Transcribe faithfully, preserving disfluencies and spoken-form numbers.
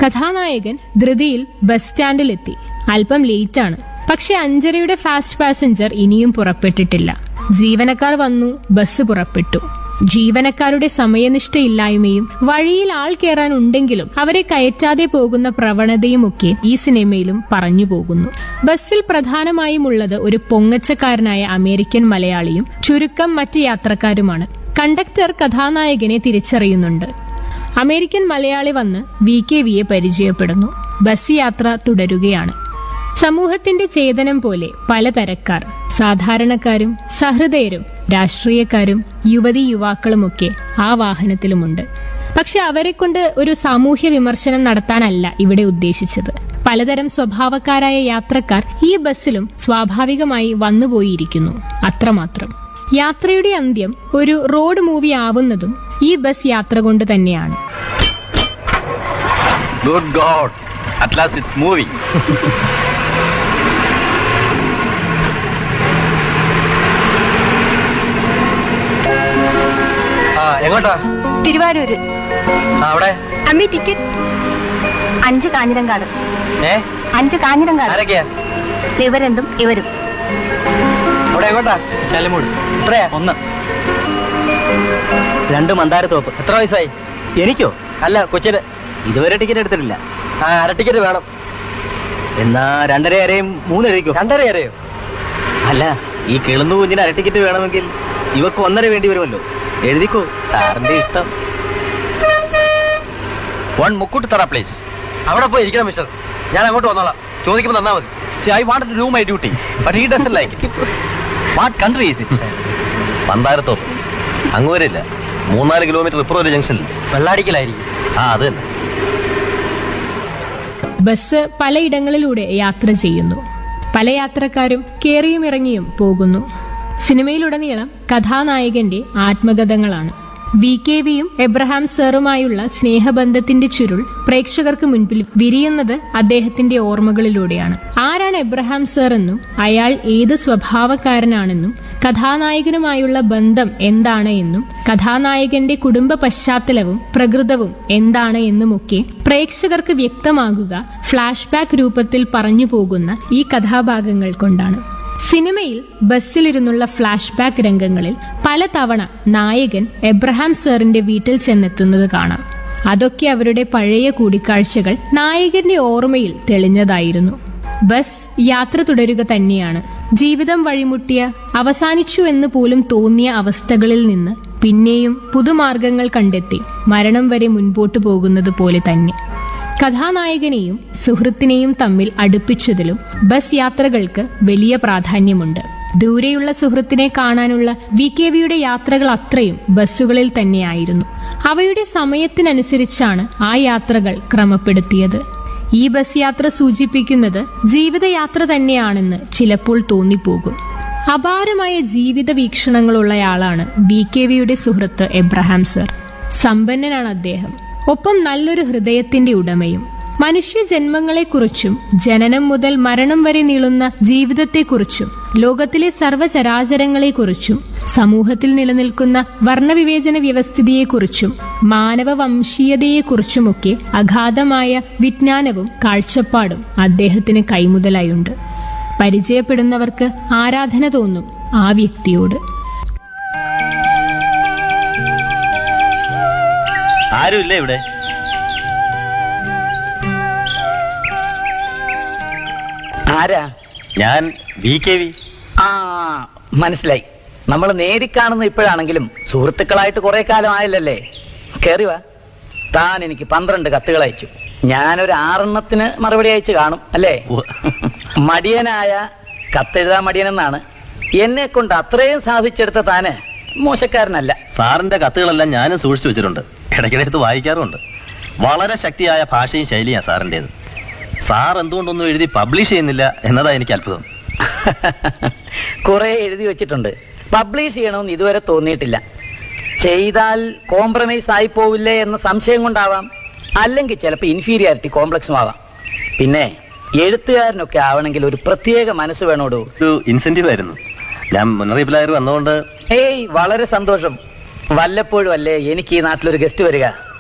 കഥാനായകൻ ധൃതിയിൽ ബസ് സ്റ്റാൻഡിലെത്തി. അല്പം ലേറ്റാണ്. പക്ഷെ അഞ്ചരയുടെ ഫാസ്റ്റ് പാസഞ്ചർ ഇനിയും പുറപ്പെട്ടിട്ടില്ല. ജീവനക്കാർ വന്നു, ബസ് പുറപ്പെട്ടു. ജീവനക്കാരുടെ സമയനിഷ്ഠയില്ലായ്മയും വഴിയിൽ ആൾ കയറാനുണ്ടെങ്കിലും അവരെ കയറ്റാതെ പോകുന്ന പ്രവണതയുമൊക്കെ ഈ സിനിമയിലും പറഞ്ഞു പോകുന്നു. ബസ്സിൽ പ്രധാനമായും ഉള്ളത് ഒരു പൊങ്ങച്ചക്കാരനായ അമേരിക്കൻ മലയാളിയും ചുരുക്കം മറ്റ് യാത്രക്കാരുമാണ്. കണ്ടക്ടർ കഥാനായകനെ തിരിച്ചറിയുന്നുണ്ട്. അമേരിക്കൻ മലയാളി വന്ന് വി കെ വിയെ പരിചയപ്പെടുന്നു. ബസ് യാത്ര തുടരുകയാണ്. സമൂഹത്തിന്റെ ചേതനം പോലെ പലതരക്കാർ, സാധാരണക്കാരും സഹൃദയരും രാഷ്ട്രീയക്കാരും യുവതി യുവാക്കളുമൊക്കെ ആ വാഹനത്തിലുമുണ്ട്. പക്ഷെ അവരെക്കൊണ്ട് ഒരു സാമൂഹ്യ വിമർശനം നടത്താനല്ല ഇവിടെ ഉദ്ദേശിച്ചത്. പലതരം സ്വഭാവക്കാരായ യാത്രക്കാർ ഈ ബസ്സിലും സ്വാഭാവികമായി വന്നുപോയിരിക്കുന്നു, അത്രമാത്രം. യാത്രയുടെ അന്ത്യം ഒരു റോഡ് മൂവി ആവുന്നതും ഈ ബസ് യാത്ര കൊണ്ട് തന്നെയാണ്. Good God, at last it's moving. ആ എങ്ങോട്ടാ? തിരുവാരൂര്. അവിടെ അമ്മി ടിക്കറ്റ്. അഞ്ച് കാഞ്ഞിരങ്കാട്. ഏ അഞ്ച് കാഞ്ഞിരങ്കാട്. ആരൊക്കെയാ? ഇവരെന്തും ഇവരും. അവിടെ എങ്ങോട്ടാ? ചാലമൂട്. എത്രയാ? ഒന്ന്. രണ്ട് മന്ദാരത്തോപ്പ്. എത്ര വയസ്സായി? എനിക്കോ? അല്ല, കൊച്ചിന്. ഇതുവരെ ടിക്കറ്റ് എടുത്തിട്ടില്ല. ആ അര ടിക്കറ്റ് വേണം. എന്നാ രണ്ടര അരയും മൂന്നരയ്ക്കോ? രണ്ടര അരയോ? അല്ല, ഈ കിളന്നു കുഞ്ഞിന് അര ടിക്കറ്റ് വേണമെങ്കിൽ ഇവക്ക് ഒന്നര വേണ്ടി വരുമല്ലോ. എഴുതിക്കോ, സാറിന്റെ ഇഷ്ടം. വൺ മുക്കൂട്ട് തറ പ്ലേസ്. അവിടെ പോയി ഇരിക്കണം മിസ്റ്റർ. ഞാൻ അങ്ങോട്ട് വന്നോളാം. ചോദിക്കുമ്പോൾ തന്നാ മതി. See, I wanted to do my duty, but he doesn't like it. What country is it? പന്താരത്തോപ്പ്. അങ്ങ് വരില്ല. മൂന്നാല് കിലോമീറ്റർ ഇപ്പുറം ഒരു ജംഗ്ഷനിൽ. വെള്ളാടിക്കലായിരിക്കും. ആ അത് തന്നെ. ബസ് പലയിടങ്ങളിലൂടെ യാത്ര ചെയ്യുന്നു. പല യാത്രക്കാരും കേറിയും ഇറങ്ങിയും പോകുന്നു. സിനിമയിലുടനീളം കഥാനായകന്റെ ആത്മകഥകളാണ്. വി കെ വിയും എബ്രഹാം സാറുമായുള്ള സ്നേഹബന്ധത്തിന്റെ ചുരുൾ പ്രേക്ഷകർക്ക് മുൻപിൽ വിരിയുന്നത് അദ്ദേഹത്തിന്റെ ഓർമ്മകളിലൂടെയാണ്. ആരാണ് എബ്രഹാം സാർ എന്നും അയാൾ ഏത് സ്വഭാവക്കാരനാണെന്നും കഥാനായകനുമായുള്ള ബന്ധം എന്താണ് എന്നും കഥാനായകന്റെ കുടുംബ പശ്ചാത്തലവും പ്രകൃതവും എന്താണ് എന്നുമൊക്കെ പ്രേക്ഷകർക്ക് വ്യക്തമാകുക ഫ്ലാഷ് ബാക്ക് രൂപത്തിൽ പറഞ്ഞു പോകുന്ന ഈ കഥാഭാഗങ്ങൾ കൊണ്ടാണ്. സിനിമയിൽ ബസ്സിലിരുന്നുള്ള ഫ്ലാഷ് ബാക്ക് രംഗങ്ങളിൽ പലതവണ നായകൻ എബ്രഹാം സാറിന്റെ വീട്ടിൽ ചെന്നെത്തുന്നത് കാണാം. അതൊക്കെ അവരുടെ പഴയ കൂടിക്കാഴ്ചകൾ നായകന്റെ ഓർമ്മയിൽ തെളിഞ്ഞതായിരുന്നു. ബസ് യാത്ര തുടരുക തന്നെയാണ്. ജീവിതം വഴിമുട്ടിയ, അവസാനിച്ചു എന്ന് പോലും തോന്നിയ അവസ്ഥകളിൽ നിന്ന് പിന്നെയും പുതുമാർഗങ്ങൾ കണ്ടെത്തി മരണം വരെ മുൻപോട്ടു പോകുന്നത് പോലെ തന്നെ. കഥാനായകനെയും സുഹൃത്തിനെയും തമ്മിൽ അടുപ്പിച്ചതിലും ബസ് യാത്രകൾക്ക് വലിയ പ്രാധാന്യമുണ്ട്. ദൂരെയുള്ള സുഹൃത്തിനെ കാണാനുള്ള വി കെ വിയുടെ യാത്രകൾ അത്രയും ബസ്സുകളിൽ തന്നെയായിരുന്നു. അവയുടെ സമയത്തിനനുസരിച്ചാണ് ആ യാത്രകൾ ക്രമപ്പെടുത്തിയത്. ഈ ബസ് യാത്ര സൂചിപ്പിക്കുന്നത് ജീവിതയാത്ര തന്നെയാണെന്ന് ചിലപ്പോൾ തോന്നിപ്പോകും. അപാരമായ ജീവിത വീക്ഷണങ്ങളുള്ളയാളാണ് വി കെ വിയുടെ സുഹൃത്ത് എബ്രഹാം സർ. സമ്പന്നനാണ് അദ്ദേഹം. ഒപ്പം നല്ലൊരു ഹൃദയത്തിന്റെ ഉടമയും. മനുഷ്യ ജന്മങ്ങളെക്കുറിച്ചും ജനനം മുതൽ മരണം വരെ നീളുന്ന ജീവിതത്തെക്കുറിച്ചും ലോകത്തിലെ സർവ്വചരാചരങ്ങളെക്കുറിച്ചും സമൂഹത്തിൽ നിലനിൽക്കുന്ന വർണ്ണവിവേചന വ്യവസ്ഥിതിയെക്കുറിച്ചും മാനവ വംശീയതയെക്കുറിച്ചുമൊക്കെ അഗാധമായ വിജ്ഞാനവും കാഴ്ചപ്പാടും അദ്ദേഹത്തിന് കൈമുതലായുണ്ട്. പരിചയപ്പെടുന്നവർക്ക് ആരാധന തോന്നും ആ വ്യക്തിയോട്. ആരുമില്ല ഇവിടെ? ആരാ? ഞാൻ വി കെ വി. ആ മനസ്സിലായി. നമ്മൾ നേരിക്കാണുന്ന ഇപ്പോഴാണെങ്കിലും സുഹൃത്തുക്കളായിട്ട് കുറെ കാലം ആയില്ലല്ലേ. കേറി വാ. താൻ എനിക്ക് പന്ത്രണ്ട് കത്തുകൾ അയച്ചു. ഞാനൊരു ആറെണ്ണത്തിന് മറുപടി അയച്ചു കാണും അല്ലേ? മടിയനായ കത്തെഴുതാൻ മടിയനെന്നാണ്. എന്നെ കൊണ്ട് അത്രയും സാധിച്ചെടുത്ത താന് മോശക്കാരനല്ല. സാറിന്റെ കത്തുകളെല്ലാം ഞാനും സൂക്ഷിച്ചു വെച്ചിട്ടുണ്ട്. ഇടയ്ക്കിടത്ത് വായിക്കാറുമുണ്ട്. വളരെ ശക്തിയായ ഭാഷയും ശൈലിയാണ് സാറിൻ്റെത്. സാർ എന്തുകൊണ്ടൊന്നും എഴുതി പബ്ലിഷ് ചെയ്യുന്നില്ല എന്നതാ എനിക്ക് അത്ഭുതം. കുറെ എഴുതി വെച്ചിട്ടുണ്ട്. പബ്ലിഷ് ചെയ്യണമെന്ന് ഇതുവരെ തോന്നിയിട്ടില്ല. ചെയ്താൽ കോംപ്രമൈസ് ആയി പോവില്ലേ എന്ന സംശയം കൊണ്ടാവാം. അല്ലെങ്കിൽ ചിലപ്പോൾ ഇൻഫീരിയാരിറ്റി കോംപ്ലക്സും ആവാം. പിന്നെ എഴുത്തുകാരനൊക്കെ ആവണമെങ്കിൽ ഒരു പ്രത്യേക മനസ്സ് വേണോടൂ. ഒരു ഇൻസെന്റീവ് ആയിരുന്നു. ഞാൻ മുന്നറിയിപ്പിലായിരുന്നു വന്നുകൊണ്ട്. ഏയ് വളരെ സന്തോഷം. വല്ലപ്പോഴും അല്ലേ എനിക്ക് ഈ നാട്ടിലൊരു ഗസ്റ്റ് വരിക.